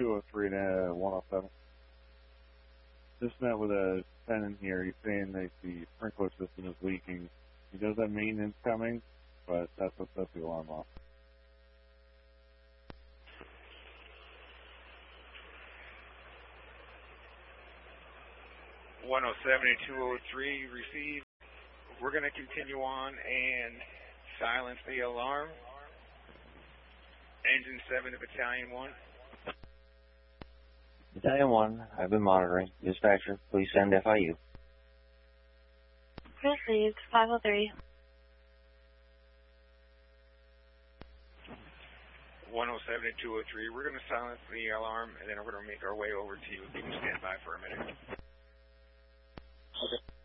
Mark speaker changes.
Speaker 1: 203 to 107. Just met with a tenant here. He's saying that the sprinkler system is leaking. He does have maintenance coming, but that's what set the alarm off.
Speaker 2: 107 to 203, receive. We're going to continue on and silence the alarm. Engine 7 to Battalion 1.
Speaker 3: Battalion 1, I've been monitoring. Dispatcher, please send FIU.
Speaker 4: Received, 503.
Speaker 2: 107 to 203, we're going to silence the alarm, and then we're going to make our way over to you. Can you stand by for a minute?
Speaker 3: Okay.